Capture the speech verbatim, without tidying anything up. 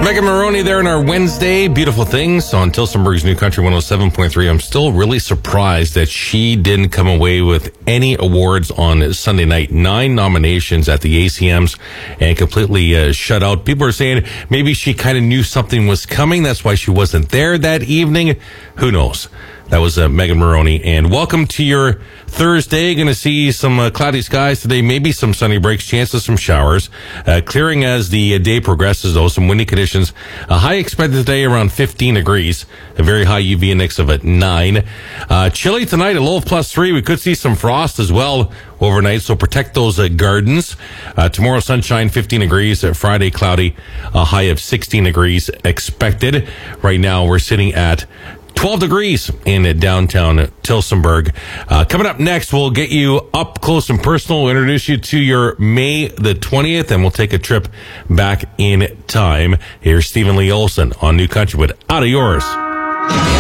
Megan Maroney there in our Wednesday Beautiful Things on Tilsonburg's New Country one oh seven point three. I'm still really surprised that she didn't come away with any awards on Sunday night. Nine nominations at the A C Ms and completely uh, shut out. People are saying maybe she kind of knew something was coming. That's why she wasn't there that evening. Who knows? That was uh, Megan Maroney. And welcome to your Thursday. Going to see some uh, cloudy skies today, maybe some sunny breaks, chances some showers. Uh, clearing as the uh, day progresses, though. Some windy conditions. A high expected today around fifteen degrees. A very high U V index of at nine. Uh, chilly tonight, a low of plus three. We could see some frost as well overnight, so protect those uh, gardens. Uh, tomorrow, sunshine, fifteen degrees. Uh, Friday, cloudy. A high of sixteen degrees expected. Right now, we're sitting at twelve degrees in downtown Tilsonburg. Uh, coming up next, we'll get you up close and personal. We'll introduce you to your May the twentieth, and we'll take a trip back in time. Here's Stephen Lee Olson on New Country with Out of Yours.